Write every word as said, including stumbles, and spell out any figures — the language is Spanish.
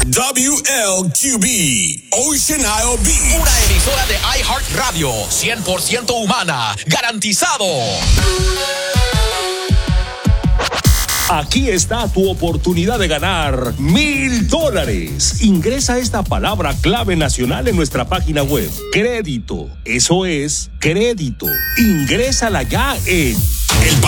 W L Q B, Ocean Isle Beach. Una emisora de iHeartRadio, cien por ciento humana, garantizado. Aquí está tu oportunidad de ganar mil dólares. Ingresa esta palabra clave nacional en nuestra página web. Crédito. Eso es crédito. Ingrésala ya en